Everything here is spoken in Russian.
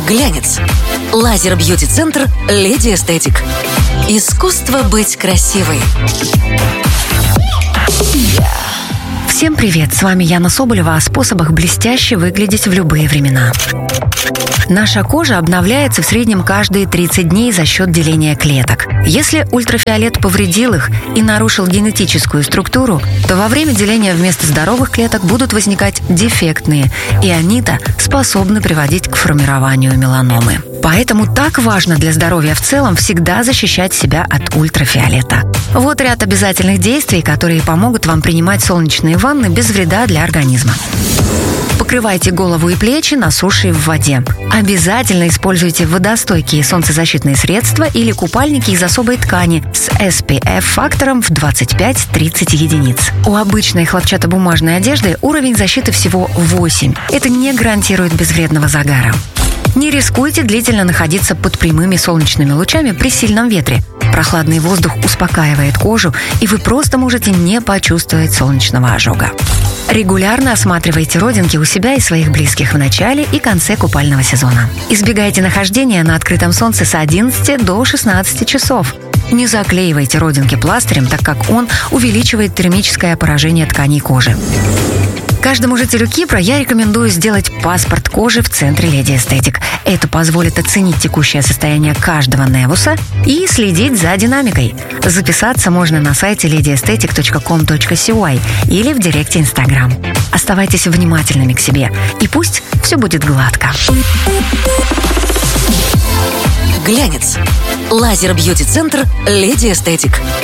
Глянец. Лазер-бьюти-центр «Леди Эстетик». Искусство быть красивой. Всем привет! С вами Яна Соболева о способах блестяще выглядеть в любые времена. Наша кожа обновляется в среднем каждые 30 дней за счет деления клеток. Если ультрафиолет повредил их и нарушил генетическую структуру, то во время деления вместо здоровых клеток будут возникать дефектные, и они-то способны приводить к формированию меланомы. Поэтому так важно для здоровья в целом всегда защищать себя от ультрафиолета. Вот ряд обязательных действий, которые помогут вам принимать солнечные ванны без вреда для организма. Покрывайте голову и плечи на суше и в воде. Обязательно используйте водостойкие солнцезащитные средства или купальники из особой ткани с SPF-фактором в 25-30 единиц. У обычной хлопчатобумажной одежды уровень защиты всего 8. Это не гарантирует безвредного загара. Не рискуйте длительно находиться под прямыми солнечными лучами при сильном ветре. Прохладный воздух успокаивает кожу, и вы просто можете не почувствовать солнечного ожога. Регулярно осматривайте родинки у себя и своих близких в начале и конце купального сезона. Избегайте нахождения на открытом солнце с 11 до 16 часов. Не заклеивайте родинки пластырем, так как он увеличивает термическое поражение тканей кожи. Каждому жителю Кипра я рекомендую сделать паспорт кожи в центре Леди Эстетик. Это позволит оценить текущее состояние каждого невуса и следить за динамикой. Записаться можно на сайте ladyesthetic.com.cy или в директе Instagram. Оставайтесь внимательными к себе, и пусть все будет гладко. Глянец. Лазер-бьюти-центр «Леди Эстетик».